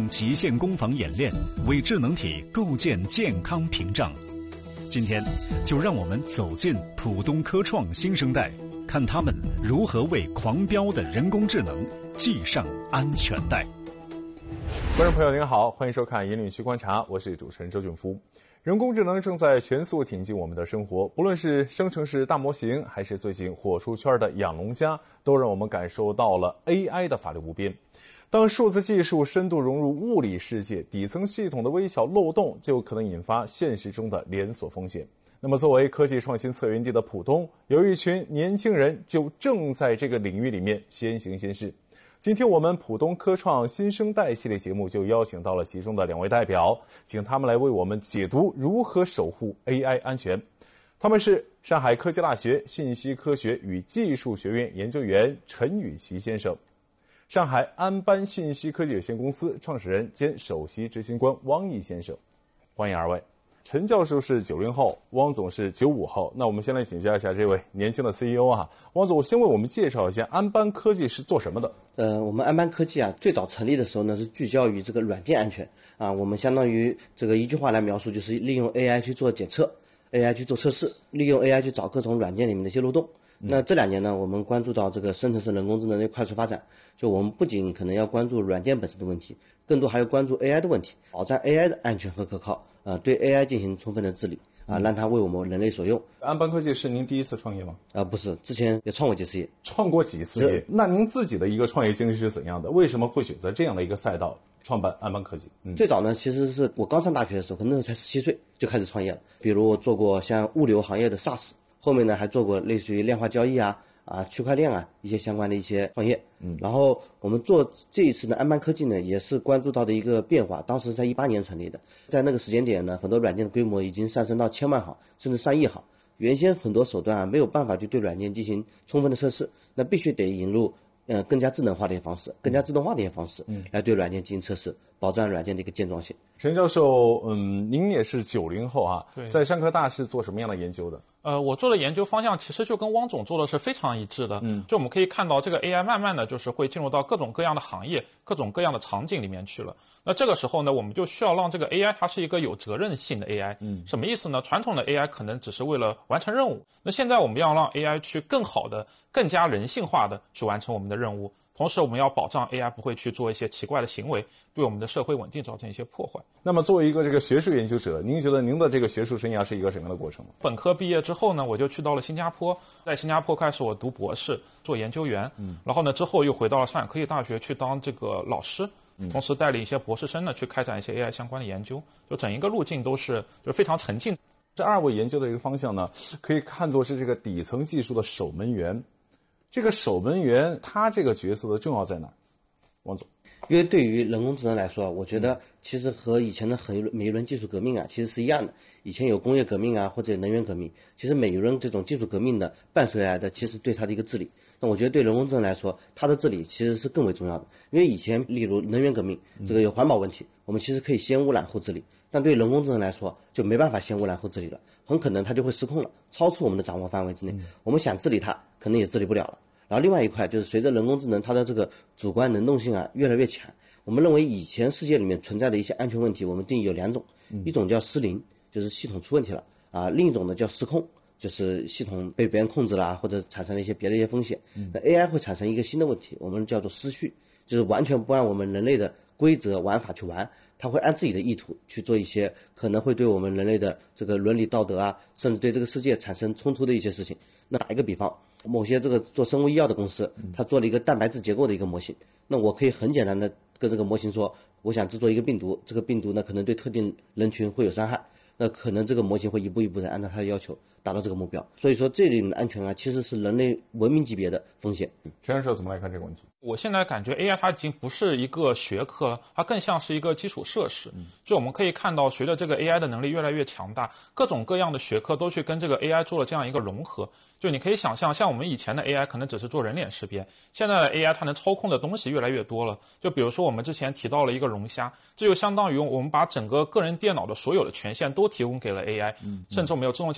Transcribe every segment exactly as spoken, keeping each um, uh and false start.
极限攻防演练，为智能体构建健康屏障。今天，就让我们走进浦东科创新生代，看他们如何为狂飙的人工智能系上安全带。 观众朋友您好，欢迎收看《引领区观察》，我是主持人周俊夫。人工智能正在全速挺进我们的生活，不论是生成式大模型，还是最近火出圈的养龙虾，都让我们感受到了 A I 的法力无边。当数字技术深度融入物理世界，底层系统的微小漏洞就可能引发现实中的连锁风险。那么作为科技创新策源地的浦东，有一群年轻人就正在这个领域里面先行先试。今天我们浦东科创新生代系列节目就邀请到了其中的两位代表，请他们来为我们解读如何守护 A I 安全。他们是上海科技大学信息科学与技术学院研究员陈宇奇先生，上海安邦信息科技有限公司创始人兼首席执行官汪毅先生。欢迎二位。陈教授是九零后，汪总是九五后。那我们先来请教一下这位年轻的 C E O 啊，汪总，先为我们介绍一下安邦科技是做什么的？ 呃，我们安邦科技啊，最早成立的时候呢，是聚焦于这个软件安全啊。我们相当于这个一句话来描述，就是利用 A I 去做检测 ，A I 去做测试，利用 A I 去找各种软件里面的一些漏洞。那这两年呢，我们关注到这个生成式人工智能的快速发展，就我们不仅可能要关注软件本身的问题，更多还要关注 A I 的问题，保障 A I 的安全和可靠，呃，对 A I 进行充分的治理啊，让它为我们人类所用。 安邦科技是您第一次创业吗？ 啊、呃，不是，之前也创过几次业。 创过几次业？那您自己的一个创业经历是怎样的？为什么会选择这样的一个赛道创办安邦科技？ 嗯、最早呢，其实是我刚上大学的时候，可能那时候才十七岁就开始创业了。比如我做过像物流行业的 SaaS。后面呢，还做过类似于量化交易啊、啊区块链啊一些相关的一些创业。嗯，然后我们做这一次的安邦科技呢，也是关注到的一个变化。当时在一八年成立的，在那个时间点呢，很多软件的规模已经上升到千万行甚至上亿行。原先很多手段啊没有办法去对软件进行充分的测试，那必须得引入呃更加智能化的一些方式，更加自动化的一些方式，嗯，来对软件进行测试，保障软件的一个健壮性。 陈教授，嗯，您也是九零后啊，在上科大是做什么样的研究的？ 呃，我做的研究方向其实就跟汪总做的是非常一致的。嗯，就我们可以看到，这个 A I 慢慢的就是会进入到各种各样的行业、各种各样的场景里面去了。那这个时候呢，我们就需要让这个 A I 它是一个有责任性的 A I。嗯，什么意思呢？传统的 A I 可能只是为了完成任务，那现在我们要让 A I 去更好的、更加人性化的去完成我们的任务。同时，我们要保障 A I 不会去做一些奇怪的行为，对我们的社会稳定造成一些破坏。 那么，作为一个这个学术研究者，您觉得您的这个学术生涯是一个什么样的过程？ 本科毕业之后呢，我就去到了新加坡，在新加坡开始我读博士，做研究员。嗯，然后呢，之后又回到了上海科技大学去当这个老师，同时带领一些博士生呢去开展一些 A I 相关的研究。就整一个路径都是就非常沉浸。 这二位研究的一个方向呢，可以看作是这个底层技术的守门员。这个守门员他这个角色的重要在哪？王总。 因为对于人工智能来说，我觉得其实和以前的很每一轮技术革命啊，其实是一样的。以前有工业革命啊，或者能源革命，其实每一轮这种技术革命的伴随来的，其实对它的一个治理。那我觉得对人工智能来说，它的治理其实是更为重要的。因为以前例如能源革命，这个有环保问题，我们其实可以先污染后治理，但对人工智能来说就没办法先污染后治理了，很可能它就会失控了，超出我们的掌握范围之内。我们想治理它，可能也治理不了了。然后另外一块就是随着人工智能它的这个主观能动性啊越来越强，我们认为以前世界里面存在的一些安全问题，我们定义有两种，一种叫失灵，就是系统出问题了啊，另一种呢叫失控，就是系统被别人控制了，或者产生了一些别的一些风险。那 A I 会产生一个新的问题，我们叫做失序，就是完全不按我们人类的规则玩法去玩，它会按自己的意图去做一些可能会对我们人类的这个伦理道德啊，甚至对这个世界产生冲突的一些事情。那打一个比方，某些这个做生物医药的公司，它做了一个蛋白质结构的一个模型，那我可以很简单的跟这个模型说，我想制作一个病毒，这个病毒呢可能对特定人群会有伤害，那可能这个模型会一步一步的按照它的要求达到这个目标。所以说这里面的安全啊，其实是人类文明级别的风险。 陈教授怎么来看这个问题？ 我现在感觉 A I 它已经不是一个学科了，它更像是一个基础设施。就我们可以看到，随着这个 A I 的能力越来越强大，各种各样的学科都去跟这个 A I 做了这样一个融合。就你可以想象，像我们以前的 A I 可能只是做人脸识别，现在的 A I 它能操控的东西越来越多了。就比如说我们之前提到了一个龙虾，这就相当于我们把整个个人电脑的所有的权限都提供给了 A I，、嗯、甚至我们有自动驾驶汽车。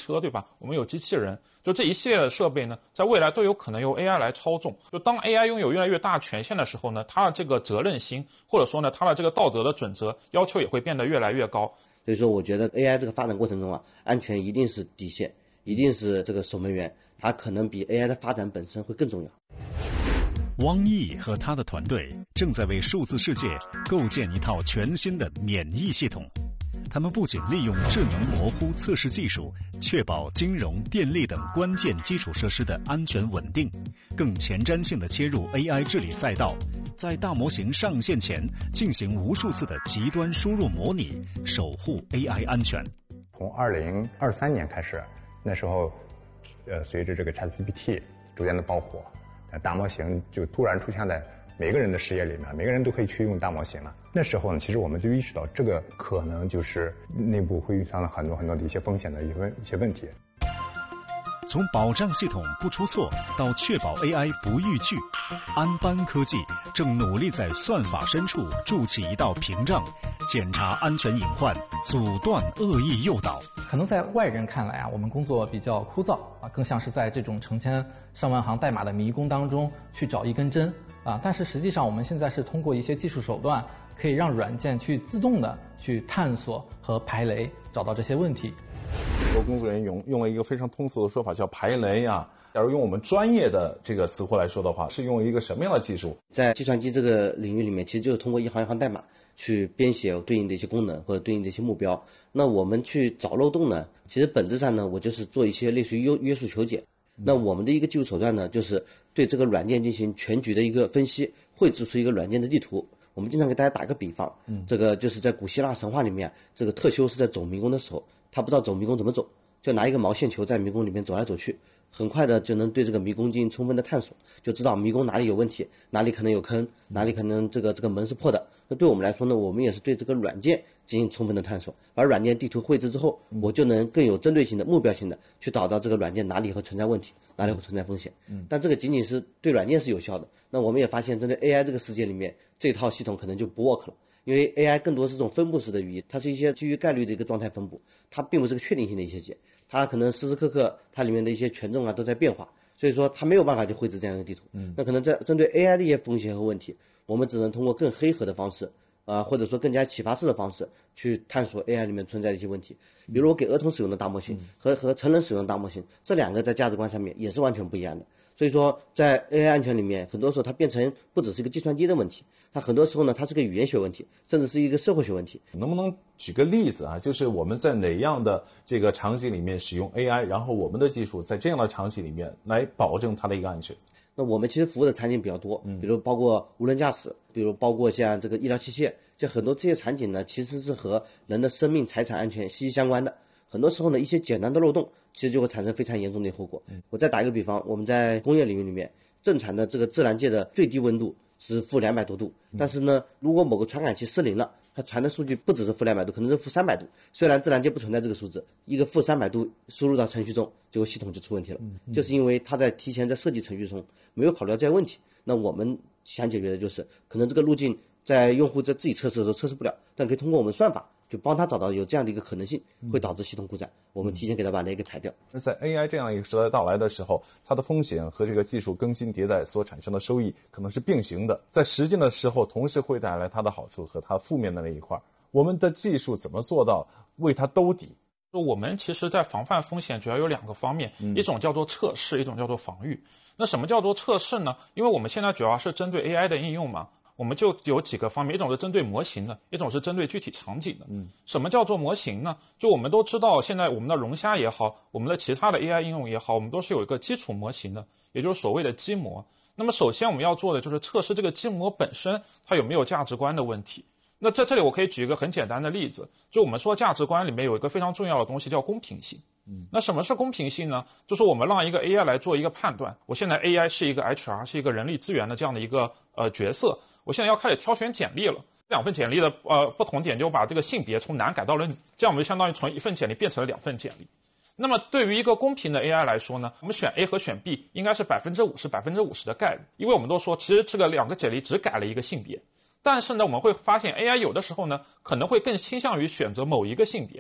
车，对吧？我们有机器人，就这一系列的设备呢，在未来都有可能由 A I 来操纵。就当 A I 拥有越来越大权限的时候呢，它的这个责任心，或者说呢，它的这个道德的准则要求也会变得越来越高。 所以说，我觉得 A I 这个发展过程中啊，安全一定是底线，一定是这个守门员，它可能比 A I 的发展本身会更重要。 汪毅和他的团队正在为数字世界构建一套全新的免疫系统。他们不仅利用智能模糊测试技术，确保金融、电力等关键基础设施的安全稳定，更前瞻性地切入 A I 治理赛道，在大模型上线前进行无数次的极端输入模拟，守护 A I 安全。 从二零二三年开始，那时候，呃，随着这个 ChatGPT 逐渐的爆火，大模型就突然出现在每个人的视野里面，每个人都可以去用大模型了。那时候呢，其实我们就意识到这个可能就是内部会遇上了很多很多的一些风险的一些一些问题。 从保障系统不出错到确保 A I 不逾矩，安邦科技正努力在算法深处筑起一道屏障，检查安全隐患，阻断恶意诱导。 可能在外人看来啊，我们工作比较枯燥啊，更像是在这种成千上万行代码的迷宫当中去找一根针啊。但是实际上，我们现在是通过一些技术手段，可以让软件去自动的去探索和排雷，找到这些问题。 很多工作人员用用了一个非常通俗的说法，叫排雷啊。假如用我们专业的这个词汇来说的话，是用一个什么样的技术？ 在计算机这个领域里面，其实就是通过一行一行代码去编写对应的一些功能或者对应的一些目标。那我们去找漏洞呢，其实本质上呢，我就是做一些类似于约约束求解。那我们的一个技术手段呢，就是对这个软件进行全局的一个分析，绘制出一个软件的地图。我们经常给大家打个比方，嗯，这个就是在古希腊神话里面，这个特修是在走迷宫的时候，他不知道走迷宫怎么走，就拿一个毛线球在迷宫里面走来走去，很快的就能对这个迷宫进行充分的探索，就知道迷宫哪里有问题，哪里可能有坑，哪里可能这个这个门是破的。那对我们来说呢，我们也是对这个软件进行充分的探索，把软件地图绘制之后，我就能更有针对性的、目标性的去找到这个软件哪里会存在问题，哪里会存在风险。嗯，但这个仅仅是对软件是有效的。那我们也发现，针对 A I 这个世界里面，这套系统可能就不 work 了。因为 A I 更多是这种分布式的语义，它是一些基于概率的一个状态分布，它并不是个确定性的一些解，它可能时时刻刻它里面的一些权重啊都在变化，所以说它没有办法去绘制这样一个地图。嗯，那可能在针对 A I 的一些风险和问题，我们只能通过更黑盒的方式，啊、呃，或者说更加启发式的方式去探索 A I 里面存在的一些问题。比如我给儿童使用的大模型和和成人使用的大模型，这两个在价值观上面也是完全不一样的。所以说，在 A I 安全里面，很多时候它变成不只是一个计算机的问题，它很多时候呢，它是个语言学问题，甚至是一个社会学问题。 能不能举个例子啊？就是我们在哪样的这个场景里面使用 A I， 然后我们的技术在这样的场景里面来保证它的一个安全？ 那我们其实服务的场景比较多，比如包括无人驾驶，比如包括像这个医疗器械，就很多这些场景呢，其实是和人的生命财产安全息息相关的。很多时候呢，一些简单的漏洞，其实就会产生非常严重的后果。我再打一个比方，我们在工业领域里面，正常的这个自然界的最低温度是负两百多度，但是呢，如果某个传感器失灵了，它传的数据不只是负两百度，可能是负三百度。虽然自然界不存在这个数字，一个负三百度输入到程序中，结果系统就出问题了，就是因为它在提前在设计程序中没有考虑到这些问题。那我们想解决的就是，可能这个路径在用户在自己测试的时候测试不了，但可以通过我们算法就帮他找到有这样的一个可能性，会导致系统故障，我们提前给他把雷给排掉。 那在 A I 这样一个时代到来的时候，它的风险和这个技术更新迭代所产生的收益可能是并行的，在实践的时候同时会带来它的好处和它负面的那一块。我们的技术怎么做到为它兜底？ 我们其实在防范风险主要有两个方面，嗯、一种叫做测试，一种叫做防御。那什么叫做测试呢？因为我们现在主要是针对 A I 的应用嘛，我们就有几个方面，一种是针对模型的，一种是针对具体场景的。嗯，什么叫做模型呢？就我们都知道，现在我们的龙虾也好，我们的其他的 A I 应用也好，我们都是有一个基础模型的，也就是所谓的基模。那么首先我们要做的就是测试这个基模本身它有没有价值观的问题。那在这里我可以举一个很简单的例子，就我们说价值观里面有一个非常重要的东西叫公平性。嗯，那什么是公平性呢？就是我们让一个 A I 来做一个判断，我现在 A I 是一个 H R， 是一个人力资源的这样的一个呃角色，我现在要开始挑选简历了。两份简历的呃不同点就把这个性别从男改到了女，这样我们就相当于从一份简历变成了两份简历。那么对于一个公平的 A I 来说呢，我们选 A 和选 B 应该是百分之五十百分之五十的概率，因为我们都说其实这个两个简历只改了一个性别。但是呢，我们会发现 A I 有的时候呢，可能会更倾向于选择某一个性别。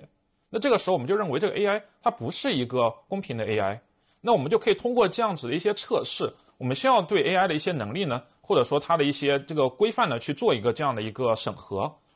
那这个时候我们就认为这个 A I 它不是一个公平的 A I。那我们就可以通过这样子的一些测试，我们先要对 A I 的一些能力呢，或者说它的一些这个规范呢，去做一个这样的一个审核。